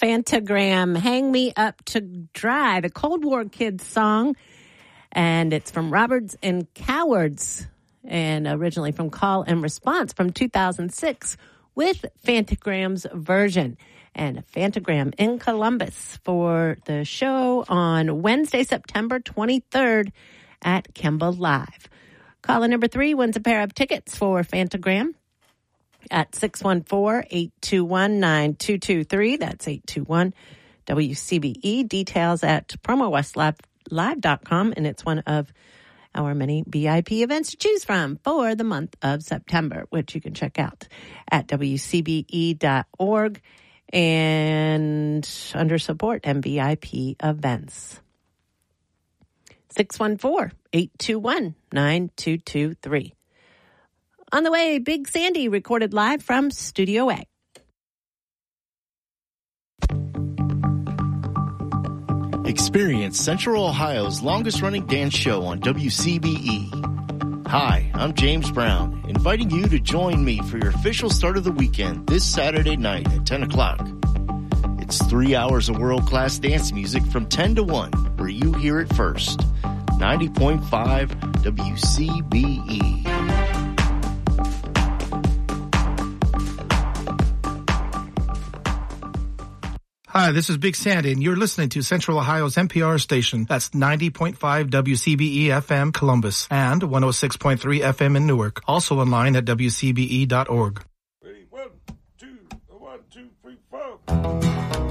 Fantagram, Hang Me Up to Dry, the Cold War Kids song. And it's from Roberts and Cowards, and originally from Call and Response from 2006 with Fantagram's version. And a Fantagram in Columbus for the show on Wednesday, September 23rd at Kemba Live. Caller number 3 wins a pair of tickets for Fantagram at 614-821-9223. That's 821-WCBE. Details at PromoWestLive.com, and it's one of our many VIP events to choose from for the month of September, which you can check out at WCBE.org and under support and VIP events. 614-821-9223. On the way, Big Sandy recorded live from Studio A. Experience Central Ohio's longest-running dance show on WCBE. Hi, I'm James Brown, inviting you to join me for your official start of the weekend this Saturday night at 10 o'clock. It's 3 hours of world-class dance music from 10 to 1, where you hear it first. 90.5 WCBE. Hi, this is Big Sandy, and you're listening to Central Ohio's NPR station. That's 90.5 WCBE FM Columbus and 106.3 FM in Newark. Also online at WCBE.org. Ready? 1, 2, 1, 2, 3, 4.